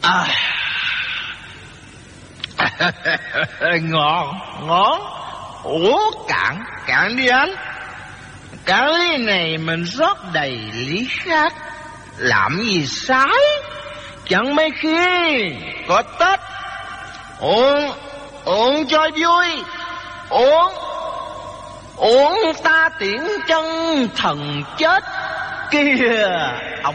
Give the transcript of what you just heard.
Ngon, ngon. Ủa cạn đi anh. Cái ly này mình rót đầy ly khác. Làm gì sai. Chẳng mấy khi có Tết. Uống cho vui. Uống ta tiễn chân thần chết kia. Ông